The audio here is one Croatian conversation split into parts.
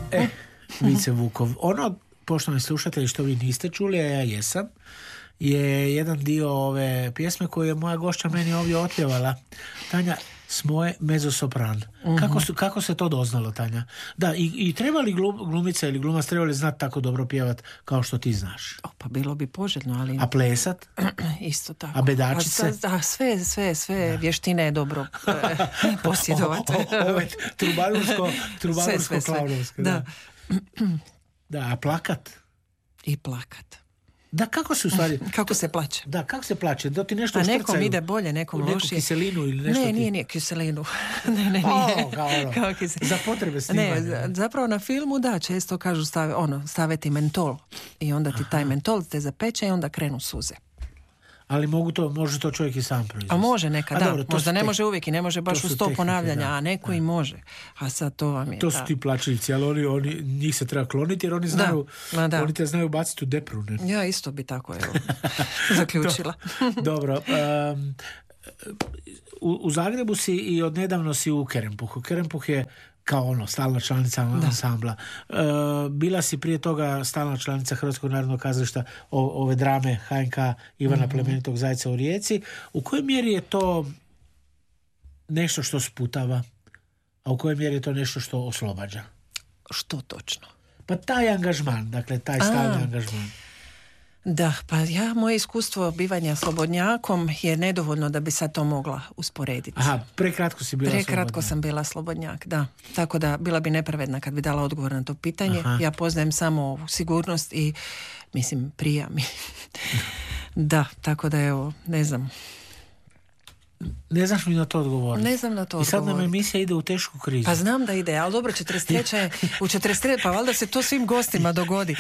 Vice Vukov. Ono, poštovani slušatelji, što vi niste čuli, a ja jesam, je jedan dio ove pjesme koju je moja gošća meni ovdje otpjevala. Tanja, s moje mezosopran. Kako se to doznalo, Tanja? Da, i trebali glumica ili glumac trebali znati tako dobro pjevat kao što ti znaš? Pa bilo bi poželjno, ali... A plesat? Isto tako. A bedačice? Da, sve vještine je dobro posjedovati. Ovo je trubarursko-klaunovsko. Da. Da, a plakat? I plakat. Da, kako se u stvari... Kako se plaće? Da, kako se plaće? Da ti nešto uštrcaju? A nekom ide bolje, nekom lošije. Neku kiselinu ili nešto? Nije kiselinu. Ne. Kao za potrebe snimanja. Ne, zapravo na filmu, da, često kažu stave ti mentol. I onda ti taj mentol te zapeče i onda krenu suze. Ali može to čovjek i sam proizvesti. A može nekad, da. Dobro, možda ne može uvijek i ne može baš u 100 ponavljanja, a neko i može. A sad to vam je... To su ti plaćljivci, ali njih se treba kloniti jer oni znaju, oni te znaju baciti u depru. Ne? Ja isto bi tako zaključila. Dobro. U Zagrebu si i odnedavno si u Kerempuhu. Kerempuh je kao stalna članica ansambla. Bila si prije toga stalna članica Hrvatskog narodnog kazališta ove drame HNK Ivana Plemenitog Zajca u Rijeci. U kojoj mjeri je to nešto što sputava, a u kojoj mjeri je to nešto što oslobađa? Što točno? Pa taj angažman, dakle taj stalni angažman. Da, pa moje iskustvo bivanja slobodnjakom je nedovoljno da bi sad to mogla usporediti. Aha, prekratko si bila slobodnjak. Prekratko sam bila slobodnjak, da. Tako da bila bi nepravedna kad bi dala odgovor na to pitanje. Aha. Ja poznajem samo sigurnost i prija mi. Da, tako da ne znam. Ne znaš mi na to odgovoriti. Ne znam na to odgovoriti. I sad nam emisija ide u tešku krizu. Pa znam da ide, ali dobro, 43. u 43. pa valjda se to svim gostima dogodi.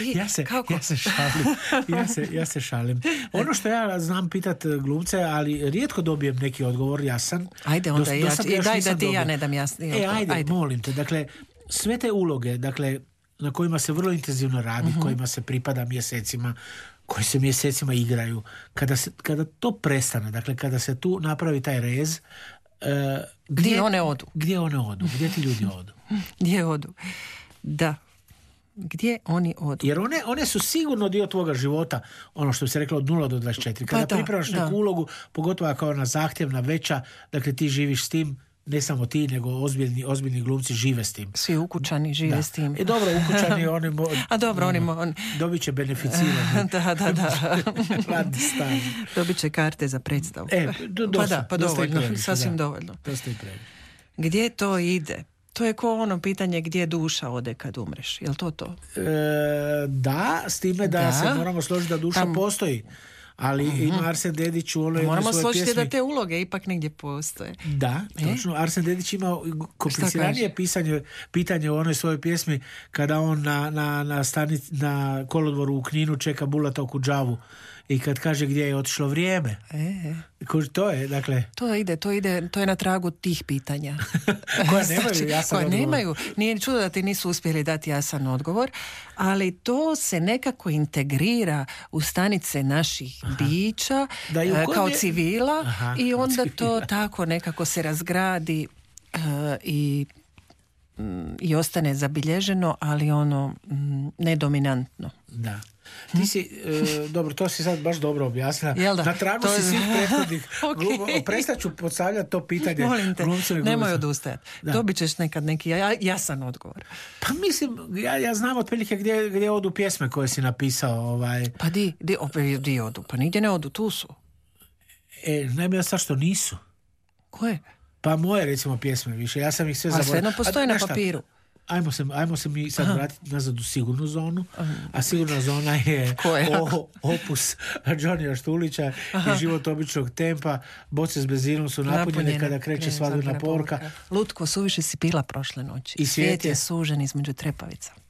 Ja se šalim. Ono što ja znam pitat glumce, ali rijetko dobijem neki odgovor jasan. Ajde onda daj da ti ja ne dam jasni. Ajde, molim te. Dakle, sve te uloge, dakle, na kojima se vrlo intenzivno radi, kojima se pripada mjesecima, koji se mjesecima igraju, kada to prestane, dakle kada se tu napravi taj rez, gdje one odu? Gdje ti ljudi odu? Gdje odu? Da. Gdje oni odu? Jer one su sigurno dio tvoga života, ono što bi se reklo od 0 do 24. Kada pripremaš neku ulogu, pogotovo kao ona zahtjevna, veća, dakle ti živiš s tim, ne samo ti, nego ozbiljni glumci žive s tim. Svi ukućani žive s tim. Dobro, ukućani oni... A dobro, oni... Dobit će beneficirani. Da. Radni stan. Dobit će karte za predstavu. Pa dovoljno, sasvim dovoljno. Dosta i previše. Gdje to ide? To je ko ono pitanje gdje duša ode kad umreš. Je li to to? Da, s time da se moramo složiti da duša postoji. Ali ima Arsen Dedić u onoj moramo svoje složiti pjesmi. Da te uloge ipak negdje postoje. Da, točno. Arsen Dedić ima kompliciranije pitanje u onoj svojoj pjesmi kada on na kolodvoru u Kninu čeka Bulata Okudžavu i kad kaže gdje je otišlo vrijeme. To je, dakle... To je na tragu tih pitanja. Koja nemaju jasan odgovor. Nije čudo da ti nisu uspjeli dati jasan odgovor, ali to se nekako integrira u stanice naših bića kao civila i onda to tako nekako se razgradi i ostane zabilježeno, ali nedominantno. Da. Ti si, dobro, to si sad baš dobro objasnila. Na tragu si svih prethodnih. Prestat ću postavljati to pitanje. Molim te, nemoj odustajati. Dobit ćeš nekad neki jasan odgovor. Pa mislim, ja znam otprilike gdje odu pjesme koje si napisao. Pa di odu? Pa nigdje ne odu, tu su. Najbolje sad što nisu. Koje? Pa moje, recimo, pjesme više. Ja sam ih sve zaboravio. A svejedno postoje na papiru. Ajmo se mi sad vratiti nazad u sigurnu zonu, a sigurna zona je opus Johnnyja Štulića i Život običnog tempa. Boce s benzinom su napunjene kada kreće svadbena porka. Lutko, suviše si pila prošle noći. I svijet je sužen između trepavica.